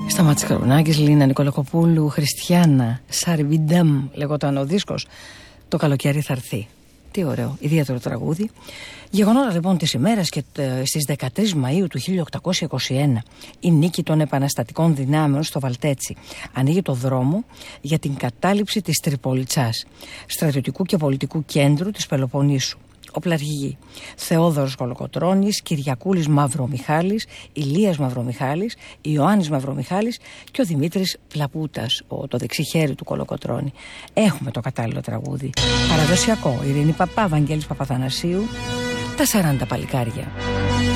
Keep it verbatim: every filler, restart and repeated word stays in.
Σταμάτης Καρουνάκης, Λίνα Νικολακοπούλου, Χριστιανά, Σαρβιντάμ λεγόταν ο δίσκος. Το καλοκαίρι θα έρθει. Τι ωραίο, ιδιαίτερο τραγούδι. Γεγονότα λοιπόν της ημέρας και στις δεκατρείς Μαΐου του χίλια οκτακόσια είκοσι ένα η νίκη των επαναστατικών δυνάμεων στο Βαλτέτσι ανοίγει το δρόμο για την κατάληψη της Τριπολιτσάς, στρατιωτικού και πολιτικού κέντρου της Πελοποννήσου. Οπλαρχηγοί Θεόδωρος Κολοκοτρώνης, Κυριακούλης Μαυρομιχάλης, Ηλίας Μαυρομιχάλης, Ιωάννης Μαυρομιχάλης και ο Δημήτρης Πλαπούτας, ο, το δεξιχέρι του Κολοκοτρώνη. Έχουμε το κατάλληλο τραγούδι. Παραδοσιακό, Ειρήνη Παπά, Βαγγέλης Παπαθανασίου, τα σαράντα παλικάρια.